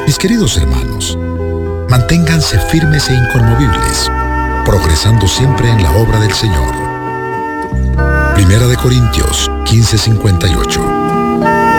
Mis queridos hermanos, manténganse firmes e inconmovibles, progresando siempre en la obra del Señor. Primera de Corintios 15:58.